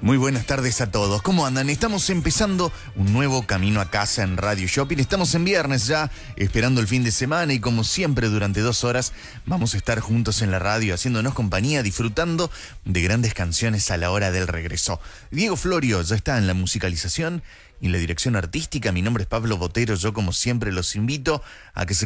Muy buenas tardes a todos. ¿Cómo andan? Estamos empezando un nuevo camino a casa en Radio Shopping. Estamos en viernes ya, esperando el fin de semana y como siempre durante 2 horas vamos a estar juntos en la radio haciéndonos compañía, disfrutando de grandes canciones a la hora del regreso. Diego Florio ya está en la musicalización y en la dirección artística. Mi nombre es Pablo Botero. Yo como siempre los invito a que se